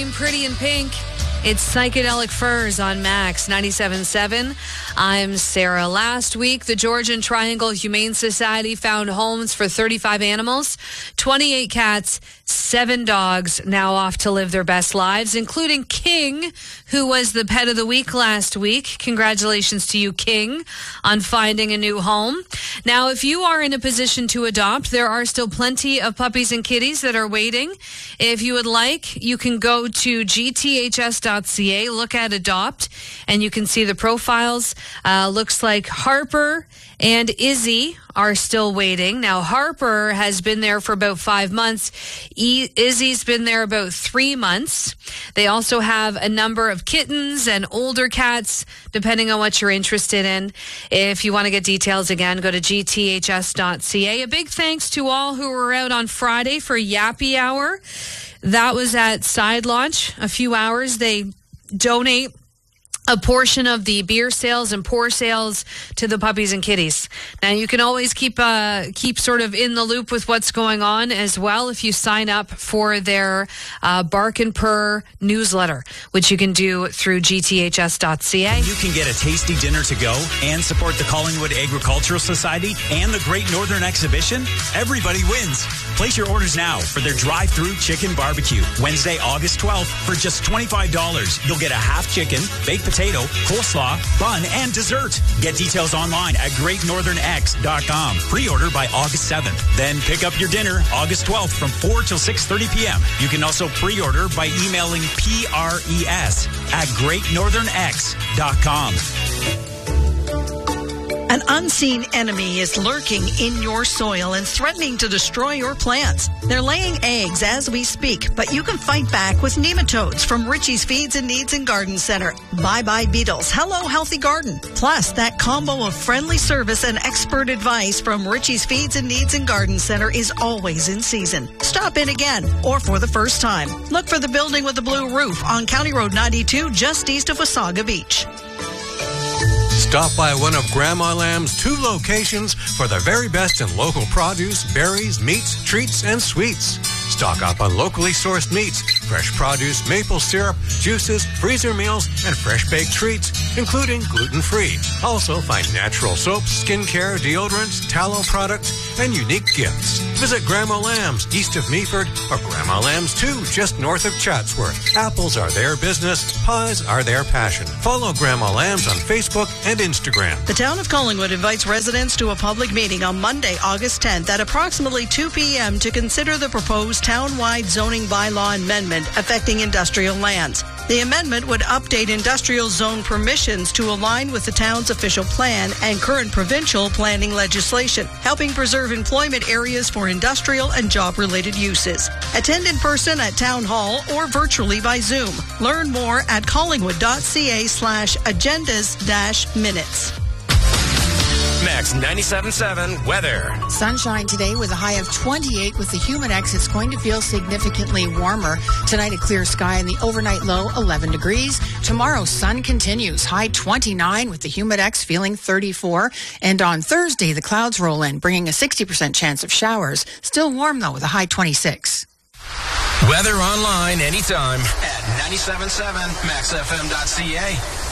and Pretty in Pink. It's Psychedelic Furs on Max 97.7. I'm Sarah. Last week, the Georgian Triangle Humane Society found homes for 35 animals, 28 cats, 7 dogs, now off to live their best lives, including King, who was the pet of the week last week. Congratulations to you, King, on finding a new home. Now, if you are in a position to adopt, there are still plenty of puppies and kitties that are waiting. If you would like, you can go to gths.ca, look at Adopt, and you can see the profiles. Looks like Harper and Izzy are still waiting. Now, Harper has been there for about 5 months. Izzy's been there about 3 months. They also have a number of kittens and older cats, depending on what you're interested in. If you want to get details, again, go to gths.ca. A big thanks to all who were out on Friday for Yappy Hour. That was at Side Launch, a few hours. They donate a portion of the beer sales and pour sales to the puppies and kitties. Now, you can always keep sort of in the loop with what's going on as well if you sign up for their Bark and Purr newsletter, which you can do through gths.ca. You can get a tasty dinner to go and support the Collingwood Agricultural Society and the Great Northern Exhibition. Everybody wins. Place your orders now for their drive-through chicken barbecue. Wednesday, August 12th, for just $25. You'll get a half chicken, baked potato, coleslaw, bun, and dessert. Get details online at greatnorthernx.com. Pre-order by August 7th. Then pick up your dinner August 12th from 4 till 6:30 p.m. You can also pre-order by emailing PRES@greatnorthernx.com. An unseen enemy is lurking in your soil and threatening to destroy your plants. They're laying eggs as we speak, but you can fight back with nematodes from Richie's Feeds and Needs and Garden Center. Bye-bye beetles. Hello, healthy garden. Plus, that combo of friendly service and expert advice from Richie's Feeds and Needs and Garden Center is always in season. Stop in again or for the first time. Look for the building with the blue roof on County Road 92, just east of Wasaga Beach. Stop by one of Grandma Lamb's 2 locations for the very best in local produce, berries, meats, treats, and sweets. Stock up on locally sourced meats, fresh produce, maple syrup, juices, freezer meals, and fresh baked treats, including gluten-free. Also find natural soaps, skincare, deodorants, tallow products, and unique gifts. Visit Grandma Lamb's east of Meaford or Grandma Lamb's 2 just north of Chatsworth. Apples are their business, pies are their passion. Follow Grandma Lamb's on Facebook and Instagram. The town of Collingwood invites residents to a public meeting on Monday, August 10th at approximately 2 p.m. to consider the proposed town-wide zoning bylaw amendment affecting industrial lands. The amendment would update industrial zone permissions to align with the town's official plan and current provincial planning legislation, helping preserve employment areas for industrial and job-related uses. Attend in person at Town Hall or virtually by Zoom. Learn more at collingwood.ca/agendas-minutes. Max 97.7 weather. Sunshine today with a high of 28 with the Humidex. It's going to feel significantly warmer. Tonight, a clear sky and the overnight low 11 degrees. Tomorrow, sun continues. High 29 with the Humidex feeling 34. And on Thursday, the clouds roll in, bringing a 60% chance of showers. Still warm, though, with a high 26. Weather online anytime at 97.7 maxfm.ca.